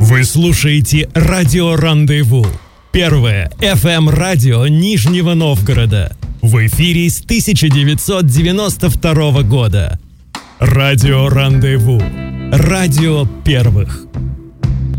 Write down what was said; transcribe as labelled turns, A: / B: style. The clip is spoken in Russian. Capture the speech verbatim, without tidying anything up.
A: Вы слушаете радио «Рандеву», первое эф эм-радио Нижнего Новгорода. В эфире с тысяча девятьсот девяносто второго года. Радио «Рандеву», радио первых.